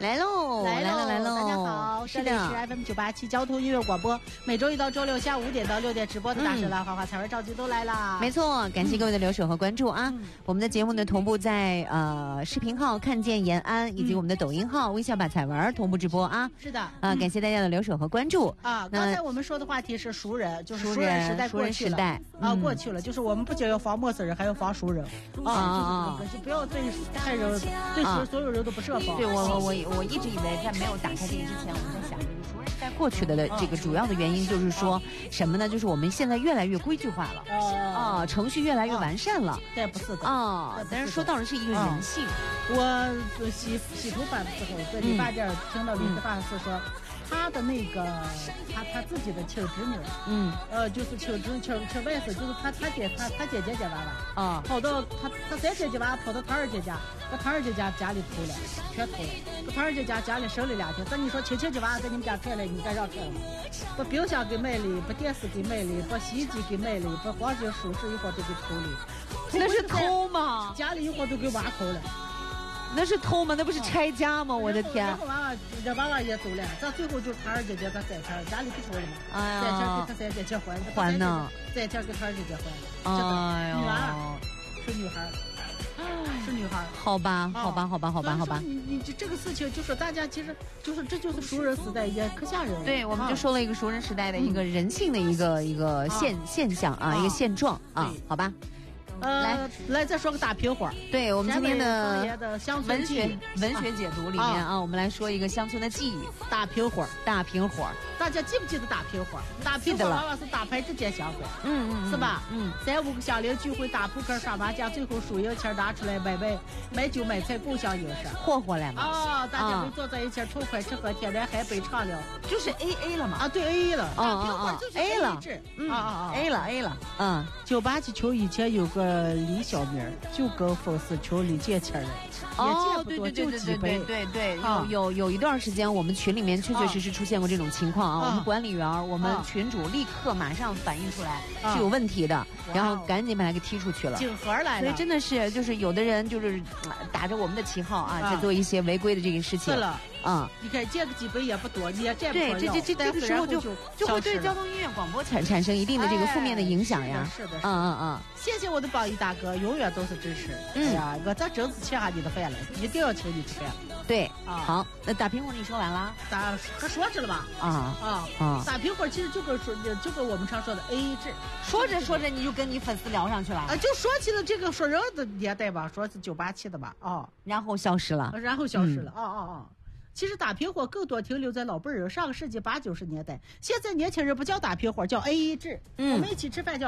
来喽！大家好，这里是 FM 987交通音乐广播，每周一到周六下午5点到6点直播的大师来花花彩儿召集都来啦。 没错，感谢各位的留守和关注啊！我们的节目呢同步在视频号看见延安以及我们的抖音号微笑吧彩文同步直播啊。 是的， 感谢大家的留守和关注啊。刚才我们说的话题是熟人，就是熟人时代过去了过去了，就是我们不仅要防陌生人，还要防熟人就不要对太人对所有人都不设防。 对我一直以为在没有打开这个之前，我们在想这个熟人时代过去的这个主要的原因就是说什么呢？就是我们现在越来越规矩化了程序越来越完善了。 对，不是的但是说到的是一个人性。 我洗头发的时候，在理发店听到理发师说。他的那个他自己的亲侄女，就是亲外甥，就是他姐娃娃跑到他三姐娃跑到他二姐家，在他二姐家里偷了，全偷了。在他二姐家里生了2天，那你说亲姐娃在你们家开了，你该让开了吗？把冰箱给卖了，把电视给卖了，把洗衣机给卖了，把黄金首饰一会儿都给偷了。 那是偷吗？ 家里一会儿都给挖空了。 那是偷吗？那不是拆家吗？我的天！ 然后这娃娃也走了，这最后就是他二姐姐他3天，家里不偷了嘛？3天给他3姐姐还呢，3天给他二姐姐还了。 哎呦， 女儿是女孩，是女孩。 好吧。 你这个事情就是大家其实就是这就是熟人时代也可吓人了。 对，我们就说了一个熟人时代的一个人性的一个现象啊，一个现状啊，好吧。 来再说个大平花。 对，我们今天的文学解读里面我们来说一个乡村的记忆。 大平花，大家记不记得大平花？大平花往往是打牌之间相会，是吧？3、5个乡邻聚会打扑克耍麻将，最后输赢钱拿出来买酒买菜共享饮食， 霍来嘛。 大家都坐在一起痛快吃喝，天南海北畅聊， 就是 AA 了嘛。 对 AA 了。大平花就是 A 了，A 了。 987球以前有个李小明，就跟风四球李建清人，也见不多，就几杯。 对，有一段时间，我们群里面确实出现过这种情况啊。我们管理员，我们群主立刻马上反映出来是有问题的，然后赶紧把他给踢出去了。 警盒来了。 所以真的是，就是有的人就是打着我们的旗号在做一些违规的这个事情。 是了。你看见个几杯也不多，你也占不着。 对，这个时候就会对交通音乐广播产生一定的这个负面的影响呀。 是的。谢谢我的榜一大哥，永远都是支持。我这真是欠下你的饭了，一定要请你吃饭。 对，好，那大平花你说完了？ 可说着了吧？大平花其实就跟我们常说的 AA 制。 说着你就跟你粉丝聊上去了就说起了这个说人的年代吧，说是987的吧然后消失了。 其实打平花更多停留在老辈人上个世纪80、90年代，现在年轻人不叫打平花，叫 AA 制。我们一起吃饭叫